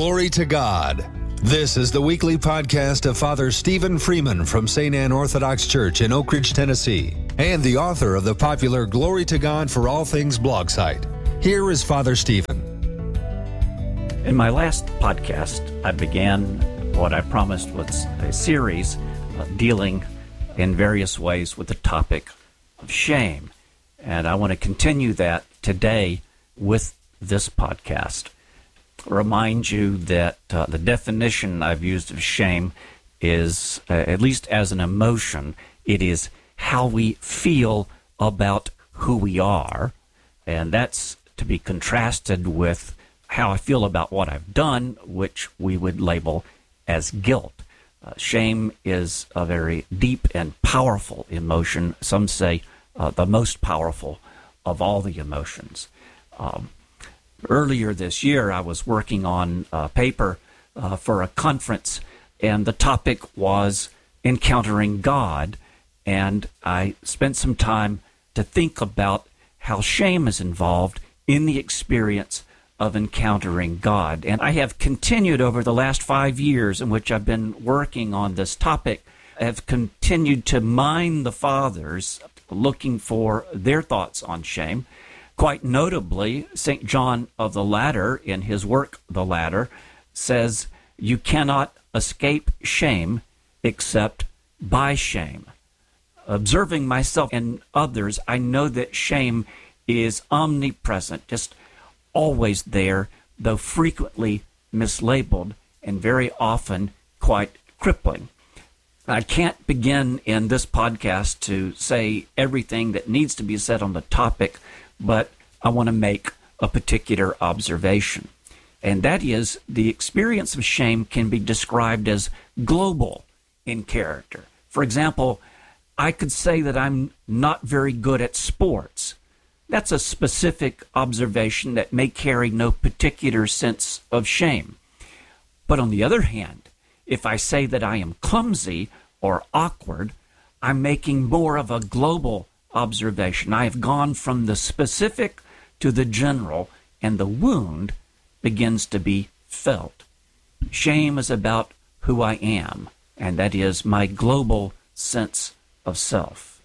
Glory to God. This is the weekly podcast of Father Stephen Freeman from St. Anne Orthodox Church in Oak Ridge, Tennessee, and the author of the popular Glory to God for All Things blog site. Here is Father Stephen. In my last podcast, I began what I promised was a series dealing in various ways with the topic of shame. And I want to continue that today with this podcast. Remind you that the definition I've used of shame is, at least as an emotion, it is how we feel about who we are, and that's to be contrasted with how I feel about what I've done, which we would label as guilt. Shame is a very deep and powerful emotion. Some say the most powerful of all the emotions. Earlier this year, I was working on a paper for a conference, and the topic was encountering God, and I spent some time to think about how shame is involved in the experience of encountering God. And I have continued over the last 5 years in which I've been working on this topic, I have continued to mine the fathers, looking for their thoughts on shame. Quite notably, St. John of the Ladder, in his work, The Ladder, says, "You cannot escape shame except by shame." Observing myself and others, I know that shame is omnipresent, just always there, though frequently mislabeled and very often quite crippling. I can't begin in this podcast to say everything that needs to be said on the topic, but I want to make a particular observation. And that is, the experience of shame can be described as global in character. For example, I could say that I'm not very good at sports. That's a specific observation that may carry no particular sense of shame. But on the other hand, if I say that I am clumsy or awkward, I'm making more of a global observation. I have gone from the specific to the general, and the wound begins to be felt. Shame is about who I am, and that is my global sense of self.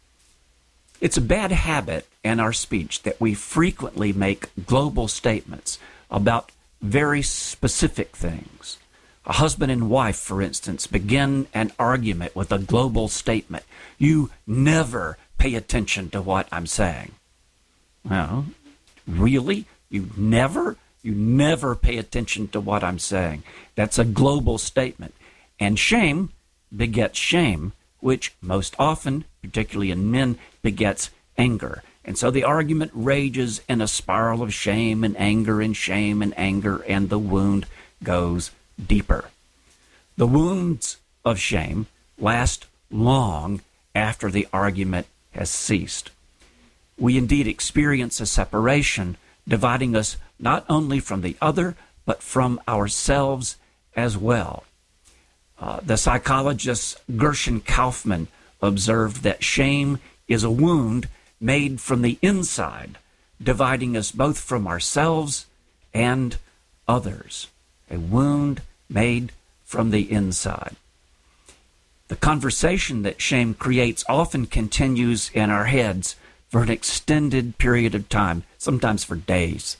It's a bad habit in our speech that we frequently make global statements about very specific things. A husband and wife, for instance, begin an argument with a global statement. "You never pay attention to what I'm saying." Well, really? You never pay attention to what I'm saying. That's a global statement. And shame begets shame, which most often, particularly in men, begets anger. And so the argument rages in a spiral of shame and anger and shame and anger, and the wound goes deeper. The wounds of shame last long after the argument has ceased. We indeed experience a separation, dividing us not only from the other, but from ourselves as well. The psychologist Gershon Kaufman observed that shame is a wound made from the inside, dividing us both from ourselves and others. A wound made from the inside. The conversation that shame creates often continues in our heads for an extended period of time, sometimes for days.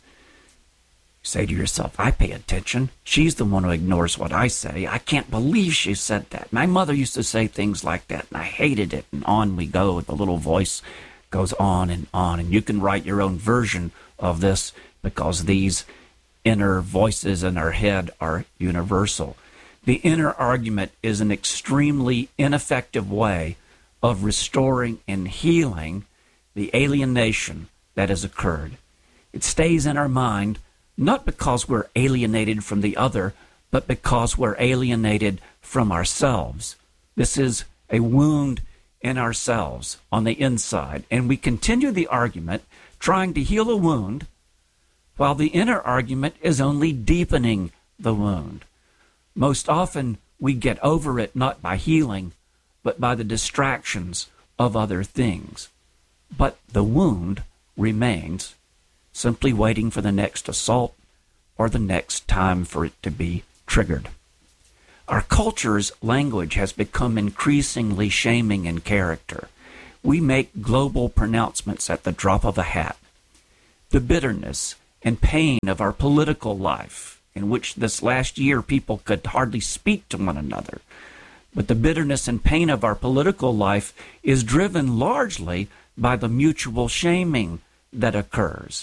You say to yourself, "I pay attention. She's the one who ignores what I say. I can't believe she said that. My mother used to say things like that, and I hated it." And on we go. The little voice goes on. And you can write your own version of this, because these inner voices in our head are universal. The inner argument is an extremely ineffective way of restoring and healing the alienation that has occurred. It stays in our mind not because we're alienated from the other, but because we're alienated from ourselves. This is a wound in ourselves on the inside, and we continue the argument trying to heal a wound while the inner argument is only deepening the wound. Most often, we get over it not by healing, but by the distractions of other things. But the wound remains, simply waiting for the next assault or the next time for it to be triggered. Our culture's language has become increasingly shaming in character. We make global pronouncements at the drop of a hat. The bitterness and pain of our political life, in which this last year people could hardly speak to one another. But the bitterness and pain of our political life is driven largely by the mutual shaming that occurs.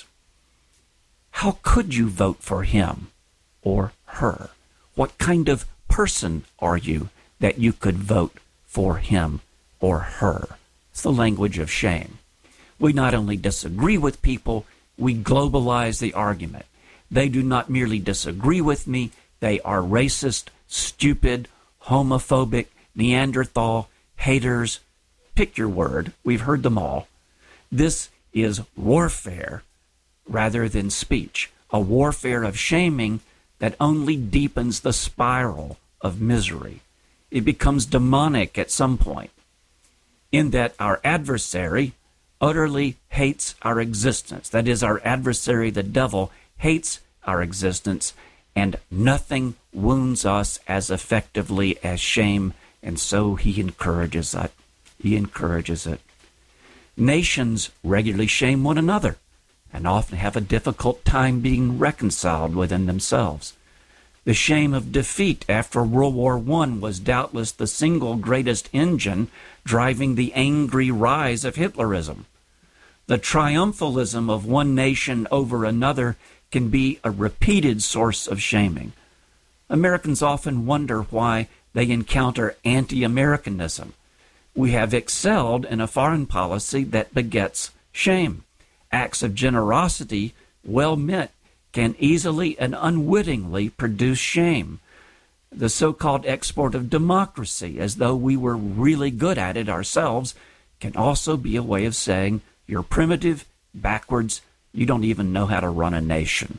How could you vote for him or her? What kind of person are you that you could vote for him or her? It's the language of shame. We not only disagree with people, we globalize the argument. They do not merely disagree with me, they are racist, stupid, homophobic, Neanderthal, haters. Pick your word. We've heard them all. This is warfare rather than speech, a warfare of shaming that only deepens the spiral of misery. It becomes demonic at some point, in that our adversary utterly hates our existence. That is, our adversary, the devil, hates our existence, and nothing wounds us as effectively as shame, and so he encourages it. He encourages it. Nations regularly shame one another and often have a difficult time being reconciled within themselves. The shame of defeat after World War I was doubtless the single greatest engine driving the angry rise of Hitlerism. The triumphalism of one nation over another can be a repeated source of shaming. Americans often wonder why they encounter anti-Americanism. We have excelled in a foreign policy that begets shame. Acts of generosity, well meant, can easily and unwittingly produce shame. The so-called export of democracy, as though we were really good at it ourselves, can also be a way of saying you're primitive, backwards, you don't even know how to run a nation.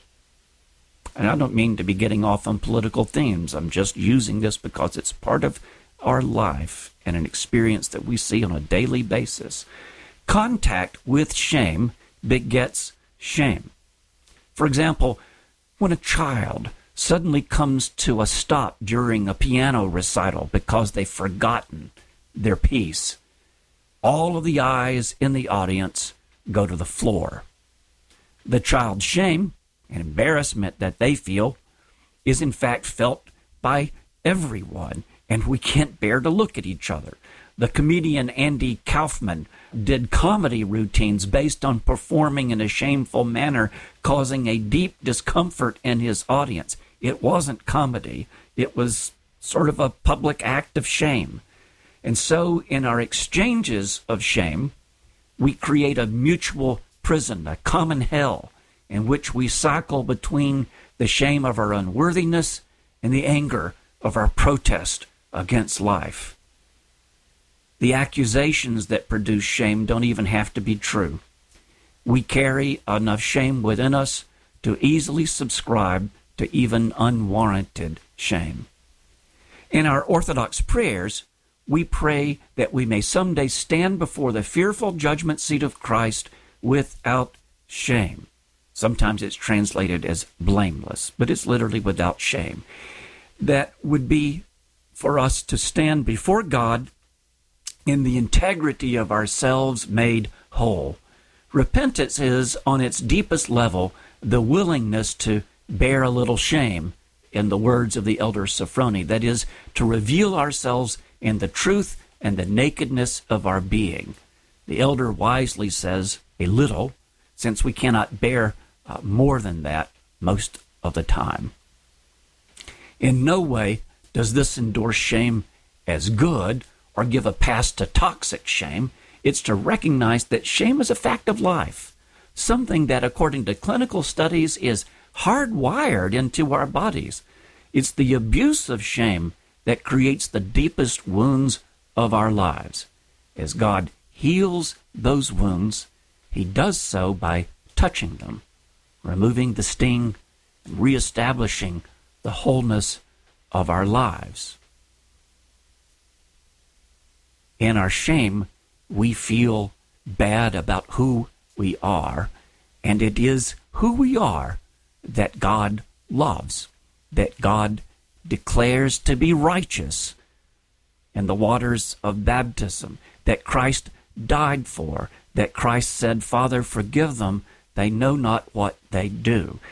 And I don't mean to be getting off on political themes. I'm just using this because it's part of our life and an experience that we see on a daily basis. Contact with shame begets shame. For example, when a child suddenly comes to a stop during a piano recital because they've forgotten their piece, all of the eyes in the audience go to the floor. The child's shame and embarrassment that they feel is in fact felt by everyone, and we can't bear to look at each other. The comedian Andy Kaufman did comedy routines based on performing in a shameful manner, causing a deep discomfort in his audience. It wasn't comedy. It was sort of a public act of shame. And so in our exchanges of shame, we create a mutual prison, a common hell, in which we cycle between the shame of our unworthiness and the anger of our protest against life. The accusations that produce shame don't even have to be true. We carry enough shame within us to easily subscribe to even unwarranted shame. In our Orthodox prayers, we pray that we may someday stand before the fearful judgment seat of Christ without shame. Sometimes it's translated as blameless, but it's literally without shame. That would be for us to stand before God in the integrity of ourselves made whole. Repentance is, on its deepest level, the willingness to bear a little shame, in the words of the elder Sophrony. That is, to reveal ourselves in the truth and the nakedness of our being. The elder wisely says, a little, since we cannot bear more than that most of the time. In no way does this endorse shame as good or give a pass to toxic shame. It's to recognize that shame is a fact of life, something that, according to clinical studies, is hardwired into our bodies. It's the abuse of shame that creates the deepest wounds of our lives. As God heals those wounds, he does so by touching them, removing the sting, and reestablishing the wholeness of our lives. In our shame, we feel bad about who we are, and it is who we are that God loves, that God declares to be righteous, and the waters of baptism that Christ died for, that Christ said, Father, forgive them, they know not what they do.